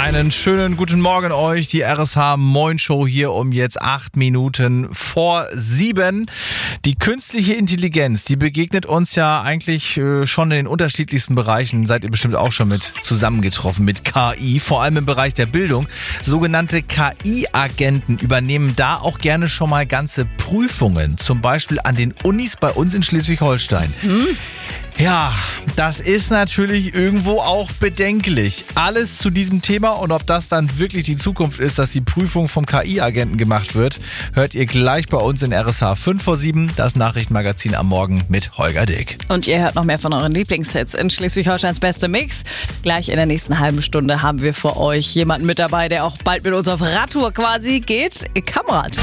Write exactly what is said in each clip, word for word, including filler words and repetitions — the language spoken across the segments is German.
Einen schönen guten Morgen euch, die R S H Moin Show hier um jetzt acht Minuten vor sieben. Die künstliche Intelligenz, die begegnet uns ja eigentlich äh, schon in den unterschiedlichsten Bereichen, seid ihr bestimmt auch schon mit zusammengetroffen mit K I, vor allem im Bereich der Bildung. Sogenannte K I-Agenten übernehmen da auch gerne schon mal ganze Prüfungen, zum Beispiel an den Unis bei uns in Schleswig-Holstein. Hm? Ja, das ist natürlich irgendwo auch bedenklich. Alles zu diesem Thema und ob das dann wirklich die Zukunft ist, dass die Prüfung vom K I-Agenten gemacht wird, hört ihr gleich bei uns in R S H fünf vor sieben, das Nachrichtenmagazin am Morgen mit Holger Dick. Und ihr hört noch mehr von euren Lieblingshits in Schleswig-Holsteins beste Mix. Gleich in der nächsten halben Stunde haben wir für euch jemanden mit dabei, der auch bald mit uns auf Radtour quasi geht. Kamerad.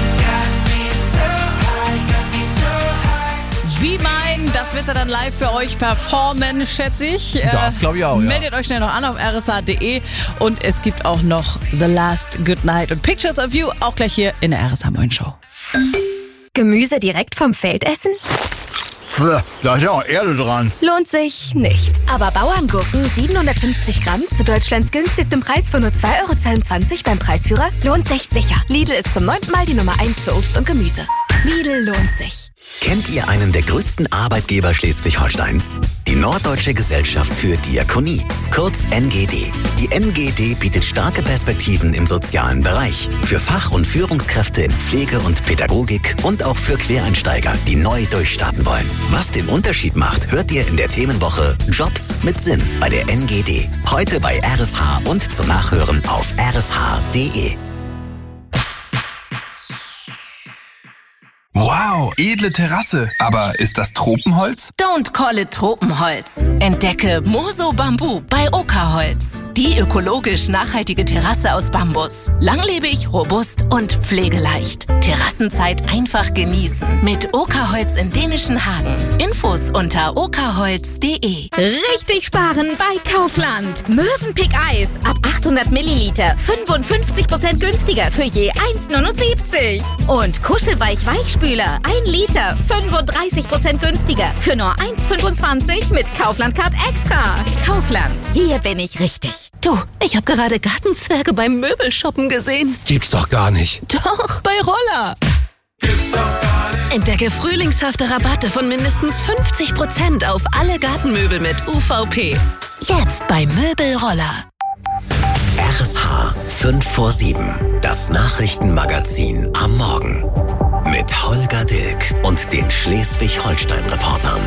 Wie mein, das wird er dann live für euch performen, schätze ich. Das glaube ich auch, ja. Meldet euch schnell noch an auf r s h punkt d e und es gibt auch noch The Last Good Night und Pictures of You, auch gleich hier in der R S H Moin Show. Gemüse direkt vom Feld essen? Da ist ja auch Erde dran. Lohnt sich nicht. Aber Bauerngurken siebenhundertfünfzig Gramm zu Deutschlands günstigstem Preis von nur zwei Euro zweiundzwanzig beim Preisführer lohnt sich sicher. Lidl ist zum neunten Mal die Nummer eins für Obst und Gemüse. Lidl lohnt sich. Kennt ihr einen der größten Arbeitgeber Schleswig-Holsteins? Die Norddeutsche Gesellschaft für Diakonie, kurz N G D. Die N G D bietet starke Perspektiven im sozialen Bereich. Für Fach- und Führungskräfte in Pflege und Pädagogik und auch für Quereinsteiger, die neu durchstarten wollen. Was den Unterschied macht, hört ihr in der Themenwoche Jobs mit Sinn bei der N G D. Heute bei R S H und zum Nachhören auf r s h punkt d e. Wow, edle Terrasse. Aber ist das Tropenholz? Don't call it Tropenholz. Entdecke Moso Bambu bei Oka-Holz. Die ökologisch nachhaltige Terrasse aus Bambus. Langlebig, robust und pflegeleicht. Terrassenzeit einfach genießen. Mit Oka-Holz in dänischen Hagen. Infos unter okaholz punkt d e. Richtig sparen bei Kaufland. Mövenpick Eis ab achthundert Milliliter. fünfundfünfzig Prozent günstiger für je eins Euro neunundsiebzig. Und Kuschelweich Weichspüler. ein Liter, fünfunddreißig Prozent günstiger. Für nur eins Euro fünfundzwanzig mit Kaufland Card Extra. Kaufland, hier bin ich richtig. Du, ich habe gerade Gartenzwerge beim Möbelshoppen gesehen. Gibt's doch gar nicht. Doch, bei Roller. Gibt's doch gar nicht. Entdecke frühlingshafte Rabatte von mindestens fünfzig Prozent auf alle Gartenmöbel mit U V P. Jetzt bei Möbelroller. R S H fünf vor sieben, das Nachrichtenmagazin am Morgen. Mit Holger Dilk und den Schleswig-Holstein-Reportern.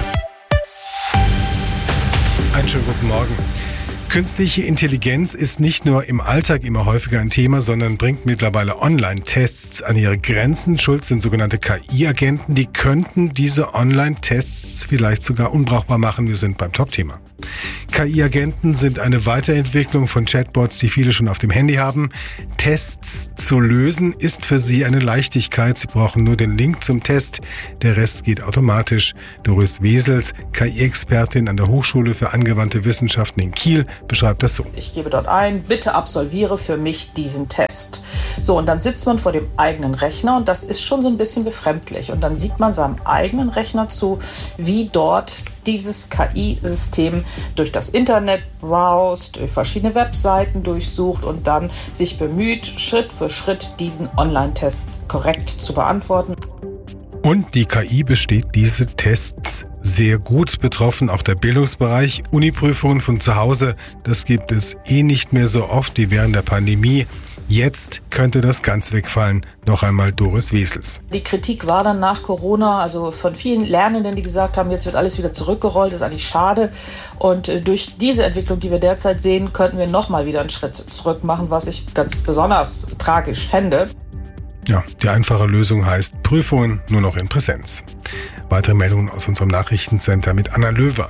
Einen schönen guten Morgen. Künstliche Intelligenz ist nicht nur im Alltag immer häufiger ein Thema, sondern bringt mittlerweile Online-Tests an ihre Grenzen. Schuld sind sogenannte K I-Agenten, die könnten diese Online-Tests vielleicht sogar unbrauchbar machen. Wir sind beim Top-Thema. K I-Agenten sind eine Weiterentwicklung von Chatbots, die viele schon auf dem Handy haben. Tests zu lösen ist für sie eine Leichtigkeit. Sie brauchen nur den Link zum Test. Der Rest geht automatisch. Doris Wesels, K I-Expertin an der Hochschule für angewandte Wissenschaften in Kiel, beschreibt das so. Ich gebe dort ein, bitte absolviere für mich diesen Test. So, und dann sitzt man vor dem eigenen Rechner und das ist schon so ein bisschen befremdlich. Und dann sieht man seinem eigenen Rechner zu, wie dort dieses K I-System durch das Internet browst, durch verschiedene Webseiten durchsucht und dann sich bemüht, Schritt für Schritt diesen Online-Test korrekt zu beantworten. Und die K I besteht diese Tests sehr gut. Betroffen auch der Bildungsbereich. Uniprüfungen von zu Hause, das gibt es eh nicht mehr so oft wie während der Pandemie. Jetzt könnte das ganz wegfallen. Noch einmal Doris Wesels. Die Kritik war dann nach Corona, also von vielen Lernenden, die gesagt haben, jetzt wird alles wieder zurückgerollt, das ist eigentlich schade. Und durch diese Entwicklung, die wir derzeit sehen, könnten wir nochmal wieder einen Schritt zurück machen, was ich ganz besonders tragisch fände. Ja, die einfache Lösung heißt Prüfungen nur noch in Präsenz. Weitere Meldungen aus unserem Nachrichtencenter mit Anna Löwer.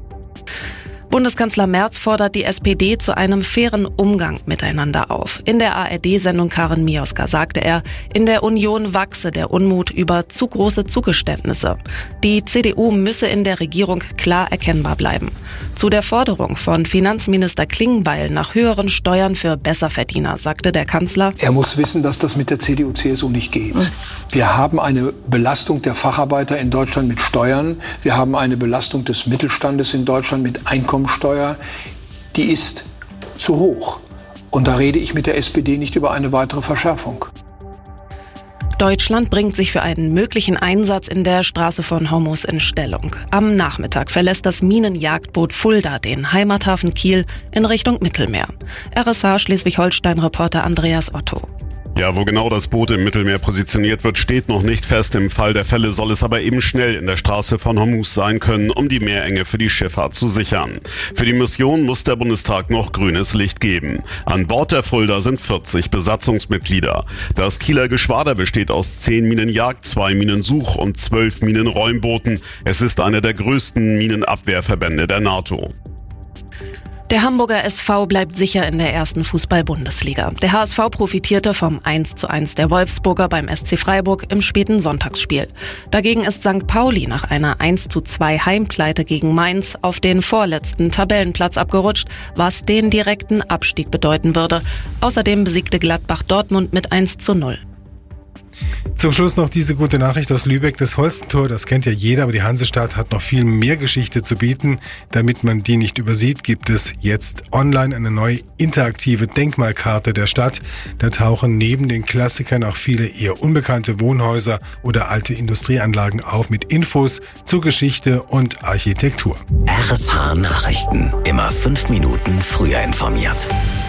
Bundeskanzler Merz fordert die S P D zu einem fairen Umgang miteinander auf. In der A R D-Sendung Karin Mioska sagte er, in der Union wachse der Unmut über zu große Zugeständnisse. Die C D U müsse in der Regierung klar erkennbar bleiben. Zu der Forderung von Finanzminister Klingbeil nach höheren Steuern für Besserverdiener sagte der Kanzler: Er muss wissen, dass das mit der C D U C S U nicht geht. Wir haben eine Belastung der Facharbeiter in Deutschland mit Steuern. Wir haben eine Belastung des Mittelstandes in Deutschland mit Einkommensteuer. Die ist zu hoch. Und da rede ich mit der S P D nicht über eine weitere Verschärfung. Deutschland bringt sich für einen möglichen Einsatz in der Straße von Hormuz in Stellung. Am Nachmittag verlässt das Minenjagdboot Fulda den Heimathafen Kiel in Richtung Mittelmeer. R S H Schleswig-Holstein-Reporter Andreas Otto. Ja, wo genau das Boot im Mittelmeer positioniert wird, steht noch nicht fest. Im Fall der Fälle soll es aber eben schnell in der Straße von Hormuz sein können, um die Meerenge für die Schifffahrt zu sichern. Für die Mission muss der Bundestag noch grünes Licht geben. An Bord der Fulda sind vierzig Besatzungsmitglieder. Das Kieler Geschwader besteht aus zehn Minenjagd-, zwei Minensuch- und zwölf Minenräumbooten. Es ist einer der größten Minenabwehrverbände der NATO. Der Hamburger S V bleibt sicher in der ersten Fußball-Bundesliga. Der H S V profitierte vom eins zu eins der Wolfsburger beim S C Freiburg im späten Sonntagsspiel. Dagegen ist Sankt Pauli nach einer eins zu zwei Heimpleite gegen Mainz auf den vorletzten Tabellenplatz abgerutscht, was den direkten Abstieg bedeuten würde. Außerdem besiegte Gladbach Dortmund mit eins zu null. Zum Schluss noch diese gute Nachricht aus Lübeck. Das Holstentor, das kennt ja jeder, aber die Hansestadt hat noch viel mehr Geschichte zu bieten. Damit man die nicht übersieht, gibt es jetzt online eine neue interaktive Denkmalkarte der Stadt. Da tauchen neben den Klassikern auch viele eher unbekannte Wohnhäuser oder alte Industrieanlagen auf mit Infos zur Geschichte und Architektur. R S H Nachrichten. Immer fünf Minuten früher informiert.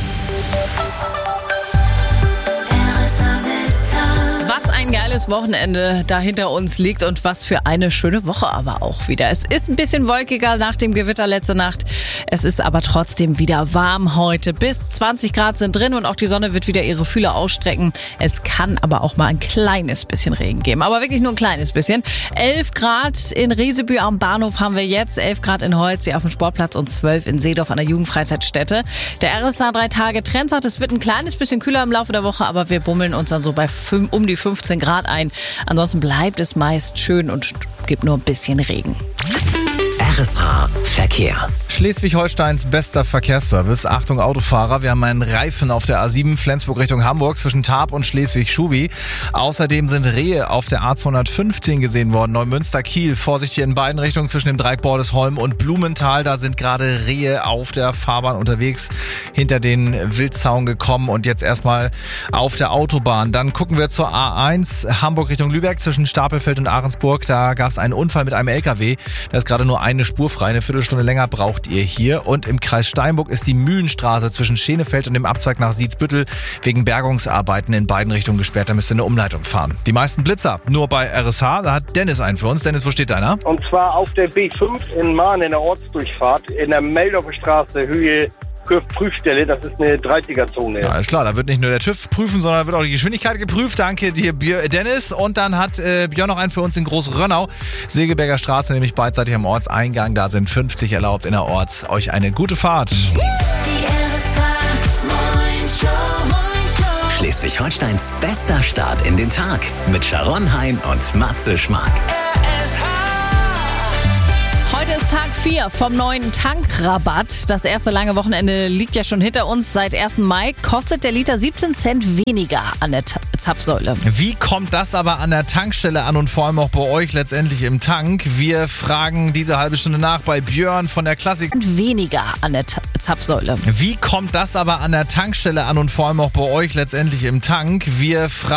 Ein geiles Wochenende da hinter uns liegt und was für eine schöne Woche aber auch wieder. Es ist ein bisschen wolkiger nach dem Gewitter letzte Nacht. Es ist aber trotzdem wieder warm heute. Bis zwanzig Grad sind drin und auch die Sonne wird wieder ihre Fühler ausstrecken. Es kann aber auch mal ein kleines bisschen Regen geben. Aber wirklich nur ein kleines bisschen. elf Grad in Riesebü am Bahnhof haben wir jetzt. elf Grad in Holzsee auf dem Sportplatz und zwölf in Seedorf an der Jugendfreizeitstätte. Der R S H drei Tage Trend sagt, es wird ein kleines bisschen kühler im Laufe der Woche, aber wir bummeln uns dann so bei fünf, um die fünfzehn Grad ein. Ansonsten bleibt es meist schön und gibt nur ein bisschen Regen. R S H Verkehr. Schleswig-Holsteins bester Verkehrsservice. Achtung Autofahrer, wir haben einen Reifen auf der A sieben Flensburg Richtung Hamburg zwischen Tarp und Schleswig-Schubi. Außerdem sind Rehe auf der A zweihundertfünfzehn gesehen worden. Neumünster-Kiel, Vorsicht hier in beiden Richtungen zwischen dem Dreieck Bordesholm und Blumenthal. Da sind gerade Rehe auf der Fahrbahn unterwegs, hinter den Wildzaun gekommen und jetzt erstmal auf der Autobahn. Dann gucken wir zur A eins, Hamburg Richtung Lübeck zwischen Stapelfeld und Ahrensburg. Da gab es einen Unfall mit einem L K W. Da ist gerade nur eine Spur frei. Eine Viertelstunde länger braucht ihr hier. Und im Kreis Steinburg ist die Mühlenstraße zwischen Schenefeld und dem Abzweig nach Siedsbüttel wegen Bergungsarbeiten in beiden Richtungen gesperrt. Da müsst ihr eine Umleitung fahren. Die meisten Blitzer nur bei R S H. Da hat Dennis einen für uns. Dennis, wo steht deiner? Und zwar auf der B fünf in Mahn in der Ortsdurchfahrt in der Meldorfer Straße, Höhe Prüfstelle, das ist eine dreißiger-Zone. Ja, ist klar, da wird nicht nur der TÜV prüfen, sondern wird auch die Geschwindigkeit geprüft. Danke dir, Dennis. Und dann hat äh, Björn noch einen für uns in Groß-Rönnau. Segeberger Straße, nämlich beidseitig am Ortseingang. Da sind fünfzig erlaubt in der Orts. Euch eine gute Fahrt. Schleswig-Holsteins bester Start in den Tag mit Sharon Hein und Matze Schmark. Heute ist Tag vier vom neuen Tankrabatt. Das erste lange Wochenende liegt ja schon hinter uns. Seit ersten Mai kostet der Liter siebzehn Cent weniger an der T- Zapfsäule. Wie kommt das aber an der Tankstelle an und vor allem auch bei euch letztendlich im Tank? Wir fragen diese halbe Stunde nach bei Björn von der Klassik. Und weniger an der T- Zapfsäule. Wie kommt das aber an der Tankstelle an und vor allem auch bei euch letztendlich im Tank? Wir fragen